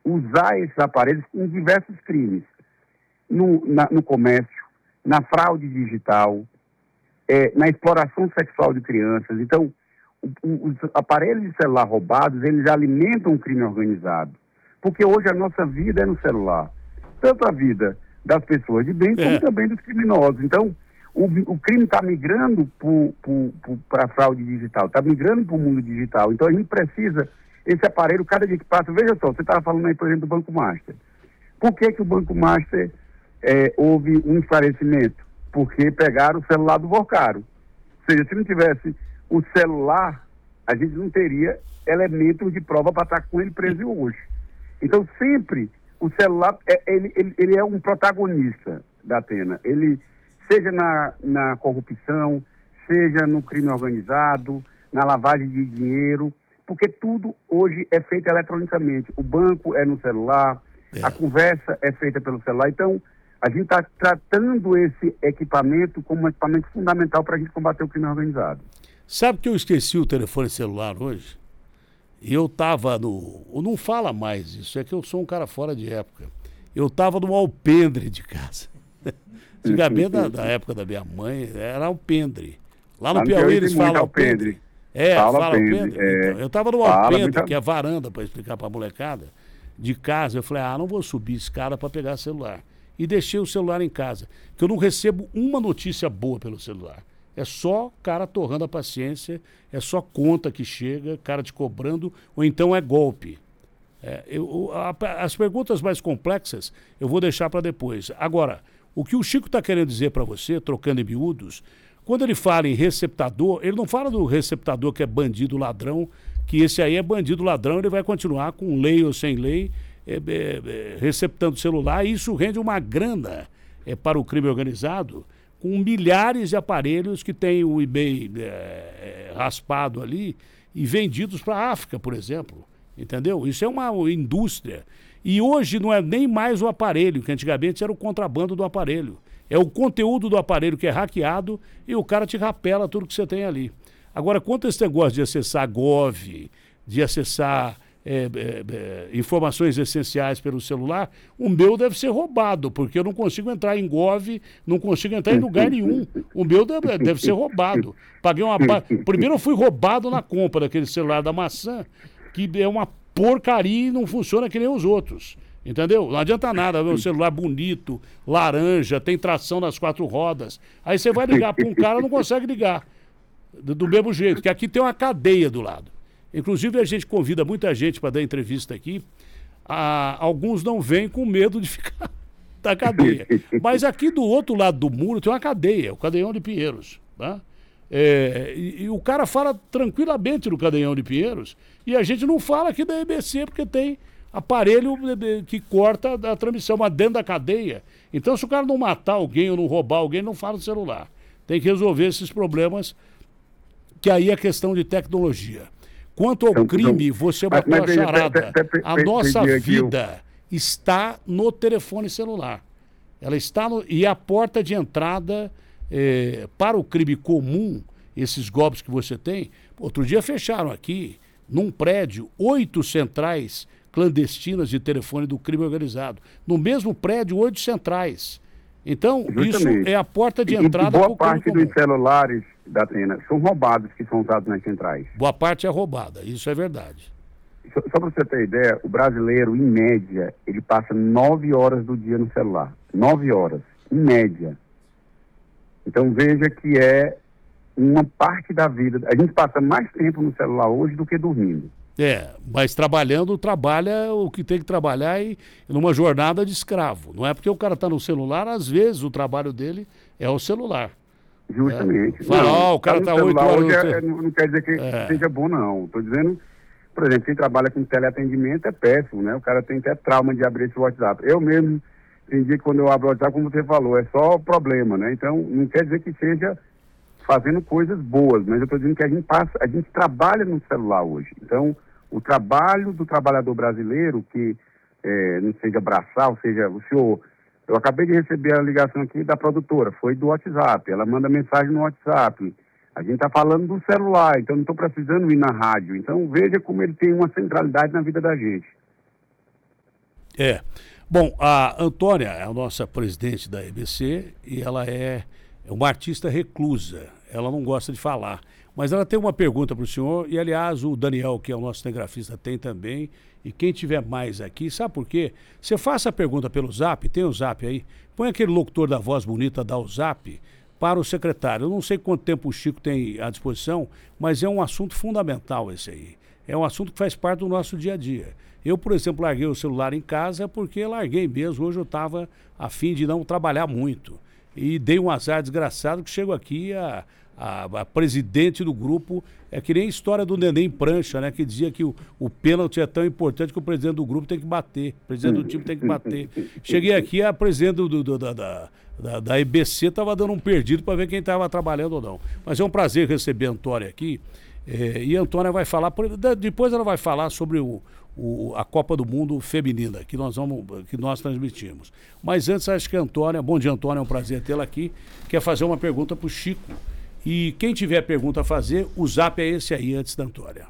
usar esses aparelhos em diversos crimes. No comércio, na fraude digital, na exploração sexual de crianças. Então, os aparelhos de celular roubados, eles alimentam o crime organizado. Porque hoje a nossa vida é no celular. Tanto a vida das pessoas de bem, como também dos criminosos. Então, o crime está migrando para a fraude digital, está migrando para o mundo digital. Então, a gente precisa, esse aparelho, cada dia que passa, veja só, você estava falando aí, por exemplo, do Banco Master. Por que o Banco Master houve um esclarecimento? Porque pegaram o celular do Vocaro. Ou seja, se não tivesse o celular, a gente não teria elementos de prova para estar com ele preso hoje. Então, sempre, o celular, ele é um protagonista da pena. Ele, seja na corrupção, seja no crime organizado, na lavagem de dinheiro, porque tudo hoje é feito eletronicamente. O banco é no celular, a conversa é feita pelo celular. Então, a gente está tratando esse equipamento como um equipamento fundamental para a gente combater o crime organizado. Sabe que eu esqueci o telefone celular hoje? E eu estava no... Não fala mais isso, é que eu sou um cara fora de época. Eu estava no alpendre de casa. Antigamente, da época da minha mãe, era alpendre. Lá no Piauí eles falam alpendre. Fala alpendre. Então, eu estava no alpendre, que é varanda, para explicar para a molecada, de casa. Eu falei, não vou subir escada para pegar celular. E deixei o celular em casa, que eu não recebo uma notícia boa pelo celular. É só cara torrando a paciência, é só conta que chega, cara te cobrando, ou então é golpe. As perguntas mais complexas eu vou deixar para depois. Agora, o que o Chico está querendo dizer para você, trocando em miúdos, quando ele fala em receptador, ele não fala do receptador que é bandido ladrão, que esse aí é bandido ladrão, ele vai continuar com lei ou sem lei, receptando celular, e isso rende uma grana para o crime organizado, com milhares de aparelhos que tem o eBay raspado ali e vendidos para a África, por exemplo. Entendeu? Isso é uma indústria. E hoje não é nem mais o aparelho, que antigamente era o contrabando do aparelho. É o conteúdo do aparelho que é hackeado e o cara te rapela tudo que você tem ali. Agora, quanto a esse negócio de acessar Gov, de acessar informações essenciais pelo celular, o meu deve ser roubado, porque eu não consigo entrar em Gov, não consigo entrar em lugar nenhum. O meu deve ser roubado. Primeiro eu fui roubado na compra daquele celular da maçã, que é uma porcaria e não funciona que nem os outros. Entendeu? Não adianta nada ver um celular bonito, laranja, tem tração nas 4 rodas. Aí você vai ligar para um cara, não consegue ligar. Do mesmo jeito, que aqui tem uma cadeia do lado. Inclusive, a gente convida muita gente para dar entrevista aqui. Alguns não vêm com medo de ficar da cadeia. Mas aqui do outro lado do muro tem uma cadeia, o Cadeião de Pinheiros. Tá? E o cara fala tranquilamente no Cadeião de Pinheiros e a gente não fala aqui da EBC porque tem aparelho que corta a transmissão, mas dentro da cadeia. Então, se o cara não matar alguém ou não roubar alguém, não fala no celular. Tem que resolver esses problemas, que aí é questão de tecnologia. Quanto ao crime, você matou a charada. A nossa vida está no telefone celular. Ela está e a porta de entrada para o crime comum, esses golpes que você tem. Outro dia fecharam aqui, num prédio, 8 centrais clandestinas de telefone do crime organizado. No mesmo prédio, 8 centrais. Então, justamente, isso é a porta de entrada para o crime comum. Boa parte dos celulares da Atena são roubados que são usados nas centrais. Boa parte é roubada, isso é verdade. Só para você ter ideia, o brasileiro, em média, ele passa 9 horas do dia no celular. 9 horas, em média. Então veja que é uma parte da vida. A gente passa mais tempo no celular hoje do que dormindo. Mas trabalha o que tem que trabalhar e numa jornada de escravo. Não é porque o cara está no celular, às vezes o trabalho dele é o celular. Justamente. O cara está 8 horas... Hoje não quer dizer que seja bom, não. Estou dizendo, por exemplo, quem trabalha com teleatendimento é péssimo, né? O cara tem até trauma de abrir esse WhatsApp. Eu mesmo, tem dia que quando eu abro o WhatsApp, como você falou, é só problema, né? Então, não quer dizer que seja fazendo coisas boas, mas eu estou dizendo que a gente trabalha no celular hoje. Então, o trabalho do trabalhador brasileiro, que não seja braçal, seja o senhor... Eu acabei de receber a ligação aqui da produtora, foi do WhatsApp, ela manda mensagem no WhatsApp. A gente está falando do celular, então não estou precisando ir na rádio. Então, veja como ele tem uma centralidade na vida da gente. Bom, a Antônia é a nossa presidente da EBC e ela é uma artista reclusa. Ela não gosta de falar. Mas ela tem uma pergunta para o senhor e, aliás, o Daniel, que é o nosso cinegrafista, tem também. E quem tiver mais aqui, sabe por quê? Você faça a pergunta pelo Zap, tem o Zap aí, põe aquele locutor da voz bonita, dá o Zap para o secretário. Eu não sei quanto tempo o Chico tem à disposição, mas é um assunto fundamental esse aí. É um assunto que faz parte do nosso dia a dia. Eu, por exemplo, larguei o celular em casa porque larguei mesmo. Hoje eu estava a fim de não trabalhar muito. E dei um azar desgraçado que chego aqui a presidente do grupo, é que nem a história do Neném Prancha, né? Que dizia que o pênalti é tão importante que o presidente do grupo tem que bater, o presidente do time tem que bater. Cheguei aqui, a presidente da EBC estava dando um perdido para ver quem estava trabalhando ou não. Mas é um prazer receber a Antônia aqui. E a Antônia vai falar, depois ela vai falar sobre a Copa do Mundo Feminina, que nós transmitimos. Mas antes, acho que a Antônia, bom dia, Antônia, é um prazer tê-la aqui, quer fazer uma pergunta para o Chico. E quem tiver pergunta a fazer, o Zap é esse aí, antes da Antônia.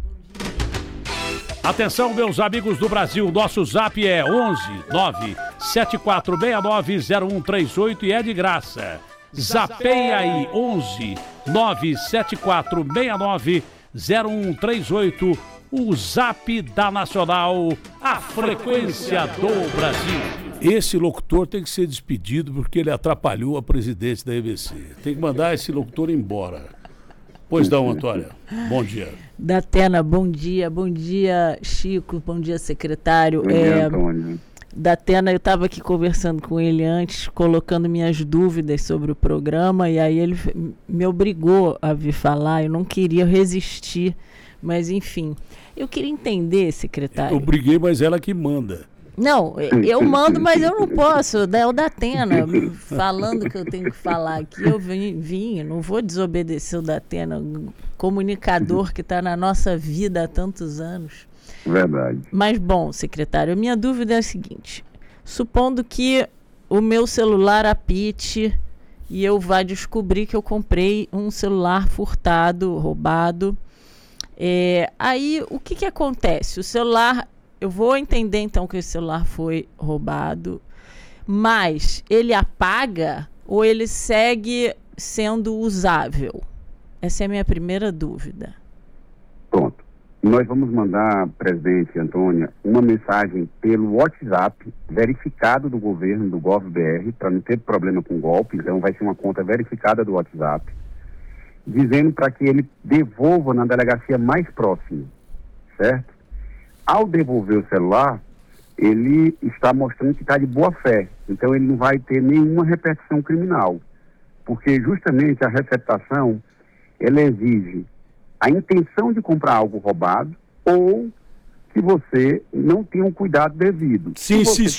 Atenção, meus amigos do Brasil, nosso Zap é 11 974690138 e é de graça. Zapeia aí, 11 974690138, o Zap da Nacional, a frequência do Brasil. Esse locutor tem que ser despedido porque ele atrapalhou a presidente da EBC. Tem que mandar esse locutor embora. Pois não, Antônia. Bom dia. Datena, bom dia. Bom dia, Chico. Bom dia, secretário. Bom dia, Antônio. Datena, eu estava aqui conversando com ele antes, colocando minhas dúvidas sobre o programa, e aí ele me obrigou a vir falar. Eu não queria resistir, mas enfim. Eu queria entender, secretário. Eu briguei, mas ela que manda. Não, eu mando, mas eu não posso. É o Datena falando que eu tenho que falar aqui. Eu vim, não vou desobedecer o Datena, comunicador que está na nossa vida há tantos anos. Verdade. Mas, bom, secretário, a minha dúvida é a seguinte. Supondo que o meu celular apite e eu vá descobrir que eu comprei um celular furtado, roubado. Aí, o que acontece? O celular... Eu vou entender, então, que o celular foi roubado, mas ele apaga ou ele segue sendo usável? Essa é a minha primeira dúvida. Pronto. Nós vamos mandar, presidente Antônia, uma mensagem pelo WhatsApp verificado do governo, do GovBR, para não ter problema com golpe. Então, vai ser uma conta verificada do WhatsApp, dizendo para que ele devolva na delegacia mais próxima, certo? Ao devolver o celular, ele está mostrando que está de boa fé. Então, ele não vai ter nenhuma repercussão criminal. Porque, justamente, a receptação, ela exige a intenção de comprar algo roubado ou que você não tenha um cuidado devido. Se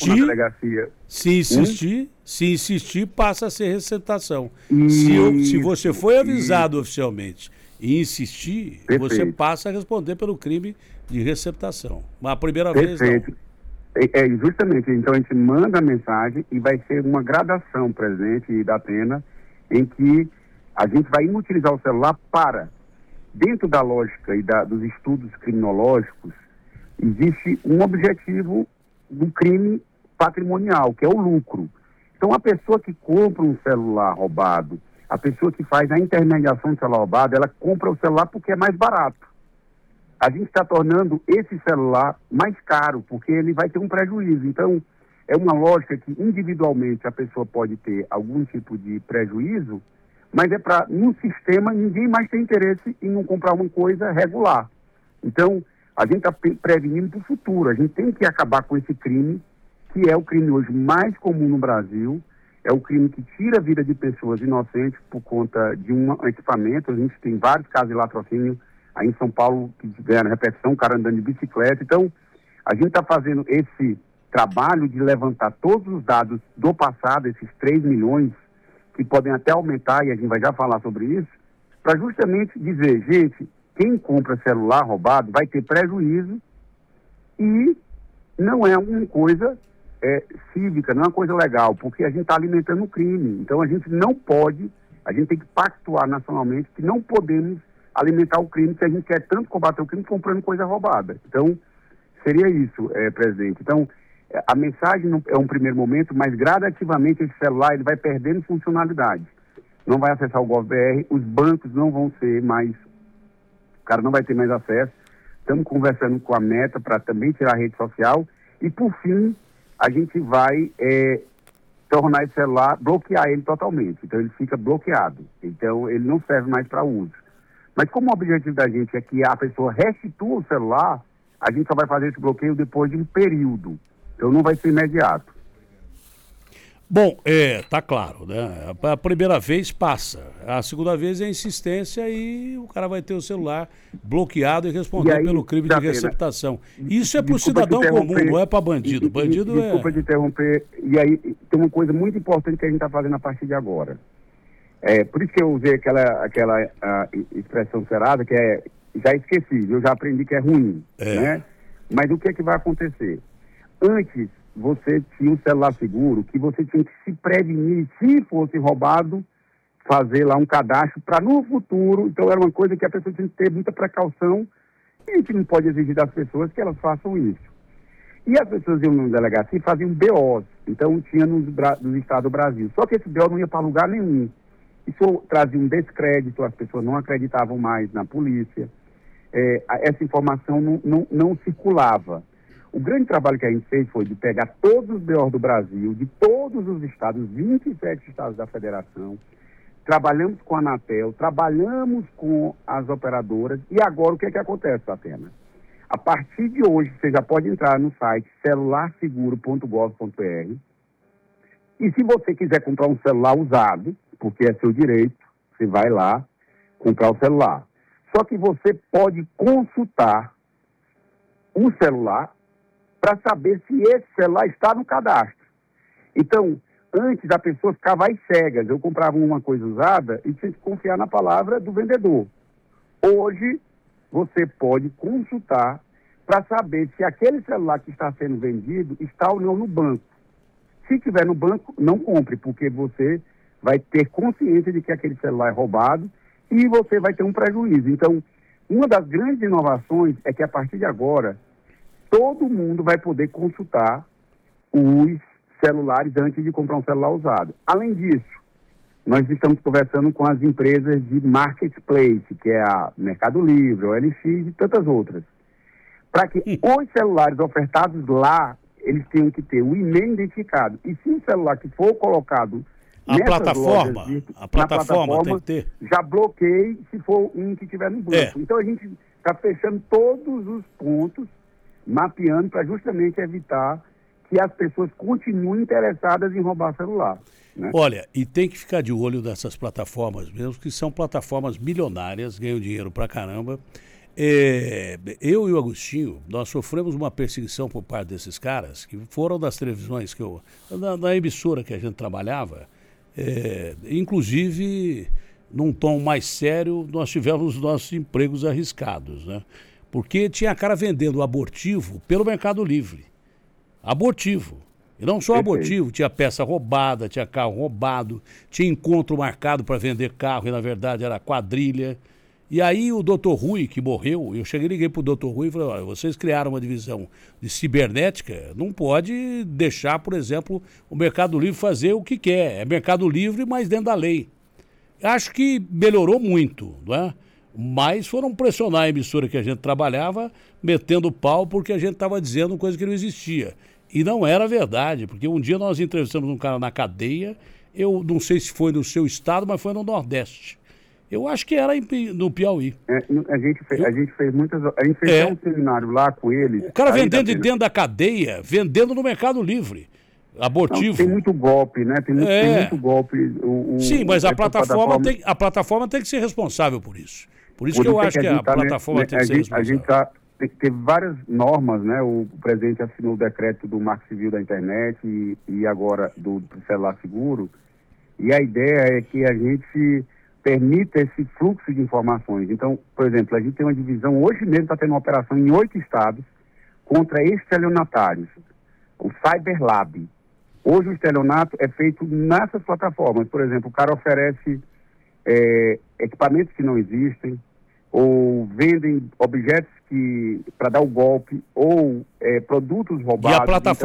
insistir, passa a ser receptação. Se você foi avisado oficialmente e insistir, perfeito, você passa a responder pelo crime de receptação. Mas a primeira vez não. Justamente. Então a gente manda a mensagem e vai ser uma gradação, presidente da pena, em que a gente vai inutilizar o celular para, dentro da lógica e dos estudos criminológicos, existe um objetivo do crime patrimonial, que é o lucro. Então a pessoa que compra um celular roubado, a pessoa que faz a intermediação do celular roubado, ela compra o celular porque é mais barato. A gente está tornando esse celular mais caro, porque ele vai ter um prejuízo. Então, é uma lógica que individualmente a pessoa pode ter algum tipo de prejuízo, mas é para, no sistema, ninguém mais tem interesse em não comprar uma coisa regular. Então, a gente está prevenindo para o futuro. A gente tem que acabar com esse crime, que é o crime hoje mais comum no Brasil. É o crime que tira a vida de pessoas inocentes por conta de um equipamento. A gente tem vários casos de latrocínio aí em São Paulo que tiveram repercussão, o cara andando de bicicleta. Então, a gente está fazendo esse trabalho de levantar todos os dados do passado, esses 3 milhões, que podem até aumentar, e a gente vai já falar sobre isso, para justamente dizer, gente, quem compra celular roubado vai ter prejuízo e não é uma coisa cívica, não é uma coisa legal, porque a gente está alimentando o crime. Então, a gente não pode, a gente tem que pactuar nacionalmente que não podemos alimentar o crime, que a gente quer tanto combater o crime comprando coisa roubada. Então, seria isso, presidente. Então, a mensagem é um primeiro momento, mas gradativamente esse celular ele vai perdendo funcionalidade. Não vai acessar o Gov.br, os bancos não vão ser mais, o cara não vai ter mais acesso. Estamos conversando com a Meta para também tirar a rede social. E, por fim, a gente vai tornar esse celular, bloquear ele totalmente. Então, ele fica bloqueado. Então, ele não serve mais para uso. Mas como o objetivo da gente é que a pessoa restitua o celular, a gente só vai fazer esse bloqueio depois de um período. Então, não vai ser imediato. Bom, tá claro, né? A primeira vez passa, a segunda vez é insistência e o cara vai ter o celular bloqueado e responder pelo crime de receptação. Isso é para o cidadão comum, não é para bandido. Bandido Desculpa te interromper. E aí tem uma coisa muito importante que a gente está fazendo a partir de agora. Por isso que eu usei aquela expressão cerada que já esqueci, eu já aprendi que é ruim, né? Mas o que é que vai acontecer? Antes, você tinha um celular seguro, que você tinha que se prevenir, se fosse roubado, fazer lá um cadastro para no futuro. Então era uma coisa que a pessoa tinha que ter muita precaução, e a gente não pode exigir das pessoas que elas façam isso. E as pessoas iam na delegacia e faziam BOs, então tinha no estado do Brasil. Só que esse BO não ia para lugar nenhum. Isso trazia um descrédito, as pessoas não acreditavam mais na polícia, essa informação não circulava. O grande trabalho que a gente fez foi de pegar todos os BOs do Brasil, de todos os estados, 27 estados da federação, trabalhamos com a Anatel, trabalhamos com as operadoras, e agora o que é que acontece, Atena? A partir de hoje, você já pode entrar no site celularseguro.gov.br, e se você quiser comprar um celular usado, porque é seu direito, você vai lá comprar o celular. Só que você pode consultar o celular para saber se esse celular está no cadastro. Então, antes a pessoa ficava às cegas. Eu comprava uma coisa usada e tinha que confiar na palavra do vendedor. Hoje, você pode consultar para saber se aquele celular que está sendo vendido está ou não no banco. Se estiver no banco, não compre, porque você vai ter consciência de que aquele celular é roubado e você vai ter um prejuízo. Então, uma das grandes inovações é que a partir de agora, todo mundo vai poder consultar os celulares antes de comprar um celular usado. Além disso, nós estamos conversando com as empresas de marketplace, que é a Mercado Livre, o LX e tantas outras, para que os celulares ofertados lá, eles tenham que ter o e-mail identificado. E se o celular que for colocado a plataforma tem que ter. Já bloqueie se for um que tiver no banco. Então a gente está fechando todos os pontos, mapeando para justamente evitar que as pessoas continuem interessadas em roubar celular. Né? Olha, e tem que ficar de olho nessas plataformas mesmo, que são plataformas milionárias, ganham dinheiro pra caramba. Eu e o Agostinho, nós sofremos uma perseguição por parte desses caras, que foram das televisões, da emissora que a gente trabalhava, inclusive, num tom mais sério, nós tivemos os nossos empregos arriscados, né? Porque tinha cara vendendo abortivo pelo Mercado Livre. Abortivo. E não só abortivo, tinha peça roubada, tinha carro roubado, tinha encontro marcado para vender carro e na verdade era quadrilha. E aí o Dr. Rui, que morreu, eu cheguei e liguei pro Dr. Rui e falei, olha, vocês criaram uma divisão de cibernética, não pode deixar, por exemplo, o Mercado Livre fazer o que quer. É Mercado Livre, mas dentro da lei. Acho que melhorou muito, não é? Mas foram pressionar a emissora que a gente trabalhava, metendo pau porque a gente estava dizendo coisa que não existia. E não era verdade, porque um dia nós entrevistamos um cara na cadeia, eu não sei se foi no seu estado, mas foi no Nordeste. Eu acho que era no Piauí. A gente fez muitas... A gente fez um seminário lá com ele. O cara vendendo de dentro da cadeia, vendendo no Mercado Livre. Abortivo. Não, tem muito golpe, né? Tem muito golpe. Sim, mas a plataforma tem que ser responsável por isso. Por isso que eu acho que a plataforma tem que ser responsável. Tem que ter várias normas, né? O presidente assinou o decreto do Marco Civil da Internet e agora do celular seguro. E a ideia é que a gente permita esse fluxo de informações. Então, por exemplo, a gente tem uma divisão, hoje mesmo está tendo uma operação em 8 estados contra estelionatários, o Cyberlab. Hoje o estelionato é feito nessas plataformas. Por exemplo, o cara oferece equipamentos que não existem, ou vendem objetos para dar o golpe, ou produtos roubados. E a plataforma